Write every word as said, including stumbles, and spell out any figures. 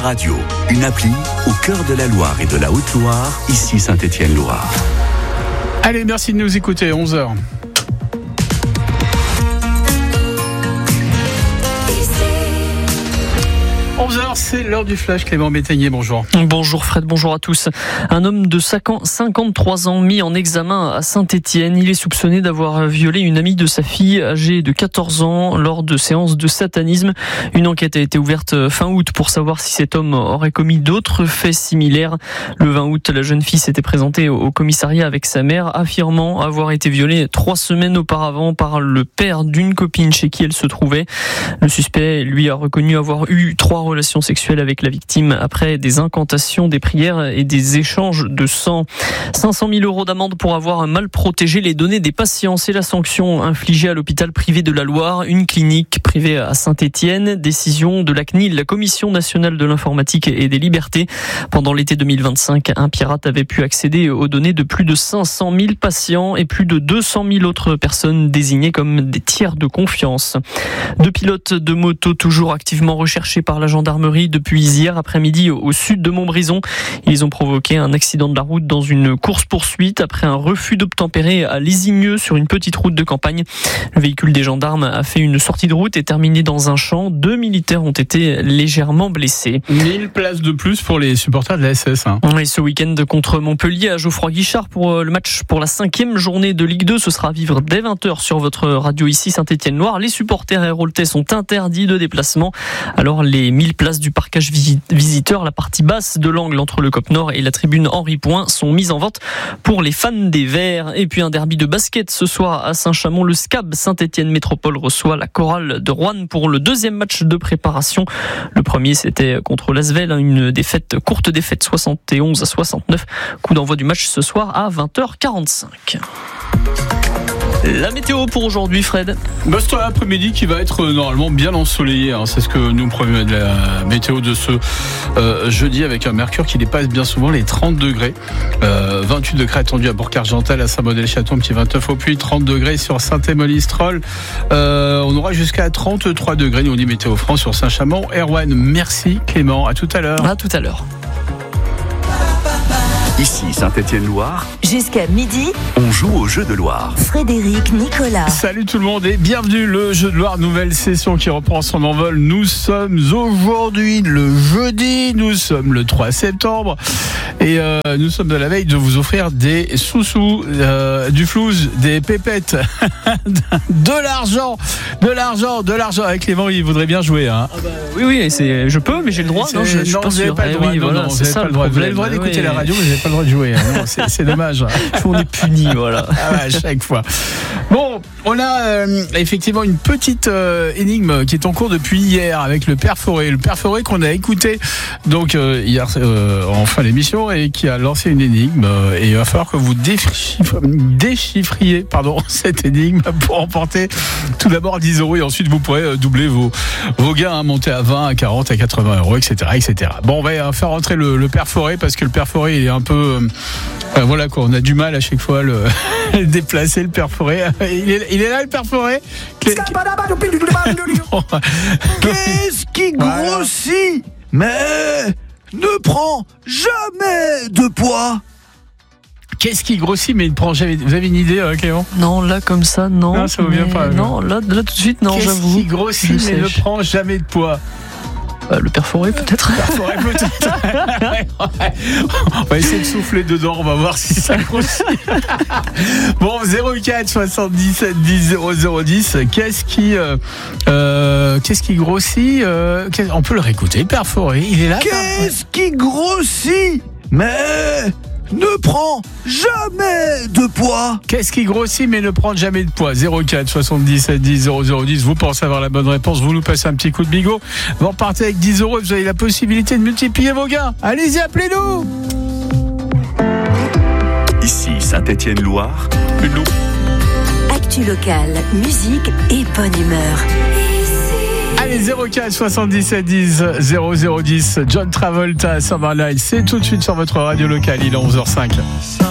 Radio, une appli au cœur de la Loire et de la Haute-Loire, ici Saint-Étienne-Loire. Allez, merci de nous écouter, onze heures. onze heures, c'est l'heure du flash. Clément Métainier, bonjour. Bonjour Fred, bonjour à tous. Un homme de cinquante-trois ans mis en examen à Saint-Étienne. Il est soupçonné d'avoir violé une amie de sa fille âgée de quatorze ans lors de séances de satanisme. Une enquête a été ouverte fin août pour savoir si cet homme aurait commis d'autres faits similaires. Le vingt août, la jeune fille s'était présentée au commissariat avec sa mère, affirmant avoir été violée trois semaines auparavant par le père d'une copine chez qui elle se trouvait. Le suspect, lui, a reconnu avoir eu trois relations sexuelles avec la victime après des incantations, des prières et des échanges de sang. cinq cent mille euros d'amende pour avoir mal protégé les données des patients. C'est la sanction infligée à l'hôpital privé de la Loire, une clinique privée à Saint-Étienne. Décision de la C N I L, la Commission nationale de l'informatique et des libertés. Pendant l'été deux mille vingt-cinq, un pirate avait pu accéder aux données de plus de cinq cent mille patients et plus de deux cent mille autres personnes désignées comme des tiers de confiance. Deux pilotes de moto toujours activement recherchés par la gendarmerie depuis hier après-midi au sud de Montbrison. Ils ont provoqué un accident de la route dans une course-poursuite après un refus d'obtempérer à Lésigneux sur une petite route de campagne. Le véhicule des gendarmes a fait une sortie de route et terminé dans un champ. Deux militaires ont été légèrement blessés. mille places de plus pour les supporters de la S S. Hein. Et ce week-end contre Montpellier à Geoffroy-Guichard pour le match pour la cinquième journée de Ligue deux. Ce sera à vivre dès vingt heures sur votre radio ici Saint-Étienne-Loire. Les supporters héroltais sont interdits de déplacement. Alors les mille places du parcage visiteur, la partie basse de l'angle entre le Cop Nord et la tribune Henri Point sont mises en vente pour les fans des Verts. Et puis un derby de basket ce soir à Saint-Chamond. Le S C A B Saint-Étienne Métropole reçoit la chorale de Roanne pour le deuxième match de préparation. Le premier c'était contre l'Asvel, une défaite, courte défaite soixante et onze à soixante-neuf. Coup d'envoi du match ce soir à vingt heures quarante-cinq. La météo pour aujourd'hui, Fred. Bah, c'est l'après-midi qui va être euh, normalement bien ensoleillé. Hein. C'est ce que nous promet la météo de ce euh, jeudi, avec un mercure qui dépasse bien souvent les trente degrés. Euh, vingt-huit degrés attendus à Bourg-Argental, à Saint-Modèle-Château, petit vingt-neuf au Puy, trente degrés sur Saint-Émilistrol. Euh, on aura jusqu'à trente-trois degrés, nous on dit Météo France sur Saint-Chamond. Erwan, merci Clément, à tout à l'heure. À tout à l'heure. Ici Saint-Étienne-Loire. Jusqu'à midi, On joue au jeu de Loire. Frédéric Nicolas. Salut tout le monde et bienvenue, le jeu de Loire, nouvelle session qui reprend son envol. Nous sommes aujourd'hui le jeudi, nous sommes le trois septembre et euh, nous sommes de la veille de vous offrir des sous-sous, euh, du flouze, des pépettes, de l'argent, de l'argent, de l'argent. Avec Clément, il voudrait bien jouer. Hein. Ah bah, oui, oui, c'est, je peux, mais j'ai le droit. C'est, non, je, je suis non, pas vous n'avez sûr. pas le droit. Eh oui, non, voilà, non, c'est vous ça n'avez pas le droit. Vous avez le droit d'écouter oui. la radio, mais vous n'avez pas le droit de jouer. Non, c'est, c'est dommage. On est puni, voilà. Ah, à chaque fois. Bon, on a euh, effectivement une petite euh, énigme qui est en cours depuis hier avec le Père Forêt. Le Père Forêt qu'on a écouté donc euh, hier euh, en fin d'émission et qui a lancé une énigme. Euh, et il va falloir que vous déchiffre, déchiffriez pardon, cette énigme pour emporter tout d'abord dix euros et ensuite vous pourrez euh, doubler vos, vos gains, hein, monter à vingt, à quarante, à quatre-vingts euros, et cetera, et cetera. Bon, on va faire rentrer le, le Père Forêt parce que le Père Forêt il est un peu... Euh, euh, voilà quoi, on a du mal à chaque fois le déplacer le Père Forêt. Il est, il est là le Père Forêt. Qu'est-ce qui grossit mais ne prend jamais de poids? Qu'est-ce qui grossit mais il ne prend jamais... Vous avez une idée, euh, Clément? Non, là comme ça, non. Non, ça vous vient pas. Non, là, là tout de suite, non, Qu'est-ce j'avoue. qui grossit Je mais ne sèche. prend jamais de poids? Euh, le Père Forêt, peut-être. Père Forêt, peut-être. On va essayer de souffler dedans, on va voir si ça grossit. Bon, zéro quatre soixante-dix-sept dix zéro zéro dix. Qu'est-ce qui, euh, euh, qu'est-ce qui grossit euh, qu'est-ce- On peut le réécouter. Le Père Forêt, il est là. Qu'est-ce qui grossit mais ne prend jamais de poids? Qu'est-ce qui grossit mais ne prend jamais de poids? Zéro quatre soixante-dix-sept dix zéro zéro dix. Vous pensez avoir la bonne réponse, vous nous passez un petit coup de bigot. Vous repartez avec dix euros et vous avez la possibilité de multiplier vos gains. Allez-y, appelez-nous. Ici Saint-Étienne-Loire. Une loupe. Actu locale, musique et bonne humeur. Allez, zéro quatre soixante-dix-sept dix zéro zéro dix. John Travolta, Summer Night. C'est tout de suite sur votre radio locale. Il est onze heures cinq.